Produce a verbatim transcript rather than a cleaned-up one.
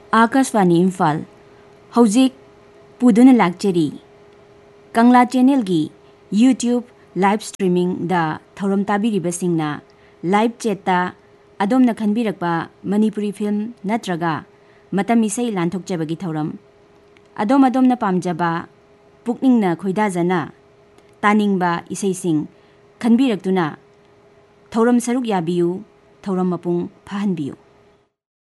आकाशवाणी इम्फाल हौजिक पुदुना लाक्चरी कंगला channel की YouTube live streaming दा थौरम ताबिरिबसिंगना live चैटा अदोमना खनबिरकपा Manipuri film नत्रगा मतम इसै लानथोकजबगी थौरम अदोम अदोमना पामजबा पुकनिंगना खोइदाजना तानिंगबा इसैसिंग खनबिरक्तुना थौरम सरुक याबियु थौरम मपुंग फहनबियु।